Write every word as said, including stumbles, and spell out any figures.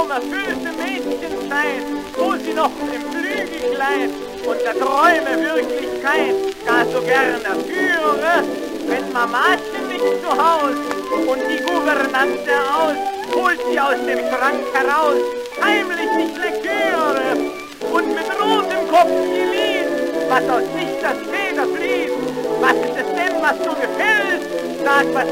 erfüllte Mädchenzeit, wo sie noch im Flügelkleid und der Träume Wirklichkeit gar so gern erführe, wenn Mamachen nicht zu Haus und die Gouvernante aus, holt sie aus dem Schrank heraus, heimlich die Lektüre und mit rotem Kopf sie liest, was aus Lichters Feder fließt. Was ist es denn, was so gefällt? Sag, was